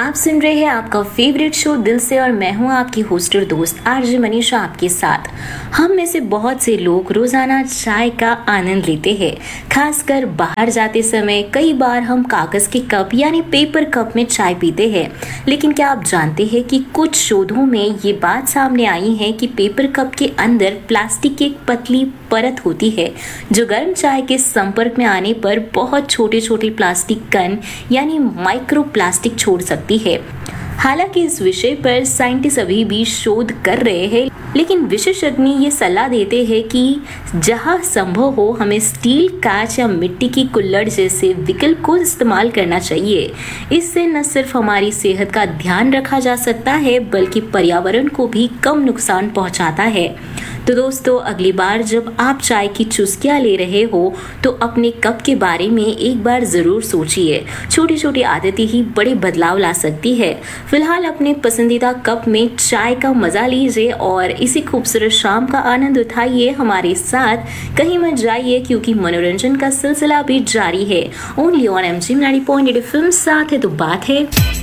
आप सुन रहे हैं आपका फेवरेट शो दिल से और मैं हूं आपकी होस्ट और दोस्त आरजे मनीषा आपके साथ। हम में से बहुत से लोग रोजाना चाय का आनंद लेते हैं। खासकर बाहर जाते समय कई बार हम कागज के कप यानी पेपर कप में चाय पीते हैं। लेकिन क्या आप जानते हैं कि कुछ शोधों में ये बात सामने आई है कि पेपर कप के अंदर प्लास्टिक की एक पतली परत होती है जो गर्म चाय के संपर्क में आने पर बहुत छोटे छोटे प्लास्टिक कण यानी माइक्रो प्लास्टिक छोड़ सकती है। हालांकि इस विषय पर साइंटिस्ट अभी भी शोध कर रहे हैं, लेकिन विशेषज्ञ ये सलाह देते हैं कि जहां संभव हो हमें स्टील, कांच या मिट्टी की कुल्हड़ जैसे विकल्प को इस्तेमाल करना चाहिए। इससे न सिर्फ हमारी सेहत का ध्यान रखा जा सकता है बल्कि पर्यावरण को भी कम नुकसान पहुंचाता है। तो दोस्तों, अगली बार जब आप चाय की चुस्कियां ले रहे हो तो अपने कप के बारे में एक बार जरूर सोचिए। छोटी छोटी आदतें ही बड़े बदलाव ला सकती है। फिलहाल अपने पसंदीदा कप में चाय का मजा लीजिए और इसी खूबसूरत शाम का आनंद उठाइए। हमारे साथ कहीं मत जाइए क्योंकि मनोरंजन का सिलसिला भी जारी है। ओनली ऑन एमजी 90.8 फिल्म साथ है तो बात है।